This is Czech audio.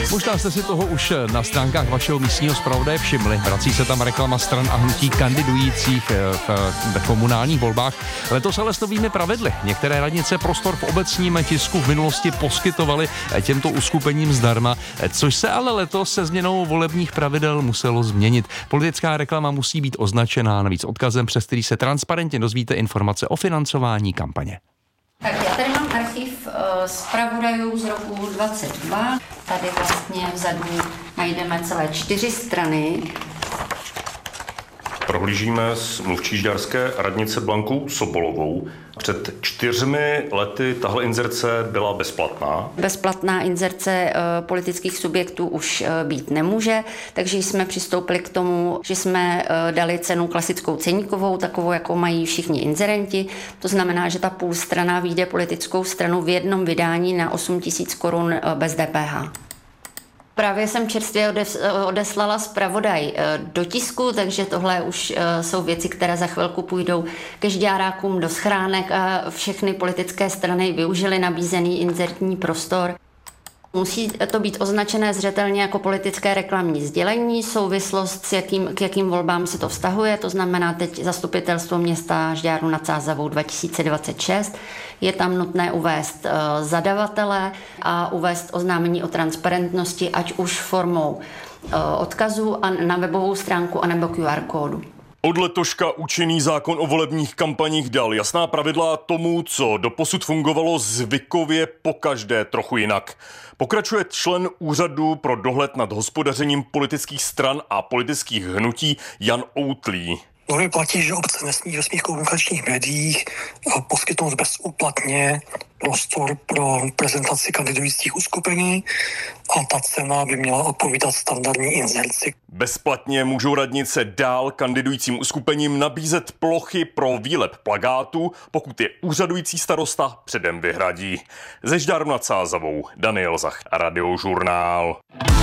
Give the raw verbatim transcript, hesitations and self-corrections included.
Možná jste si toho už na stránkách vašeho místního zpravodaje všimli. Vrací se tam reklama stran a hnutí kandidujících v, v komunálních volbách. Letos ale s novými pravidly. Některé radnice prostor v obecním tisku v minulosti poskytovaly těmto uskupením zdarma, což se ale letos se změnou volebních pravidel muselo změnit. Politická reklama musí být označená navíc odkazem, přes který se transparentně dozvíte informace o financování kampaně. Tak já tady mám archiv uh, zpravodajů z roku dvacet dva. Tady vlastně vzadu najdeme celé čtyři strany. Prohlížíme s mluvčí žďárské radnice Blankou Sobolovou. Před čtyřmi lety tahle inzerce byla bezplatná. Bezplatná inzerce uh, politických subjektů už uh, být nemůže, takže jsme přistoupili k tomu, že jsme uh, dali cenu klasickou ceníkovou, takovou, jakou mají všichni inzerenti. To znamená, že ta půl strana vyjde politickou stranu v jednom vydání na osm tisíc korun uh, bez D P H. Právě jsem čerstvě odeslala zpravodaj do tisku, takže tohle už jsou věci, které za chvilku půjdou ke žďárákům do schránek a všechny politické strany využily nabízený inzertní prostor. Musí to být označené zřetelně jako politické reklamní sdělení, souvislost s jakým, k jakým volbám se to vztahuje, to znamená teď Zastupitelstvo města Žďáru nad Sázavou dva tisíce dvacet šest. Je tam nutné uvést uh, zadavatele a uvést oznámení o transparentnosti, ať už formou uh, odkazu a na webovou stránku anebo Q R kódu. Od letoška účinný zákon o volebních kampaních dal jasná pravidla tomu, co doposud fungovalo zvykově pokaždé trochu jinak. Pokračuje člen úřadu pro dohled nad hospodařením politických stran a politických hnutí Jan Outlý. Nově platí, že obce nesmí ve svých komunikačních médiích poskytnout bezúplatně prostor pro prezentaci kandidujících uskupení a ta cena by měla odpovídat standardní inzerci. Bezplatně můžou radnice dál kandidujícím uskupením nabízet plochy pro výlep plakátů, pokud je úřadující starosta předem vyhradí. Ze Žďáru nad Sázavou Daniel Zach, Radiožurnál.